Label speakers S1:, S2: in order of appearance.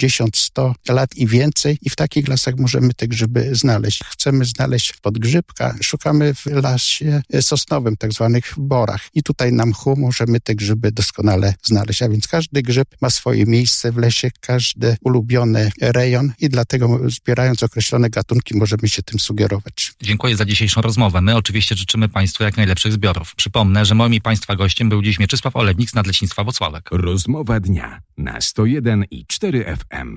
S1: 50, 100 lat i więcej i w takich lasach możemy te grzyby znaleźć. Chcemy znaleźć podgrzybka, szukamy w lasie sosnowym, tak zwanych borach i tutaj na mchu możemy te grzyby doskonale znaleźć, a więc każdy grzyb ma swoje miejsce w lesie, każdy ulubiony rejon i dlatego zbierając określone gatunki możemy się tym sugerować.
S2: Dziękuję za dzisiejszą rozmowę. My oczywiście życzymy Państwu jak najlepszych zbiorów. Przypomnę, że moim i Państwa gościem był dziś Mieczysław Olewnik z Nadleśnictwa Włocławek.
S3: Rozmowa dnia na 101,4 FM.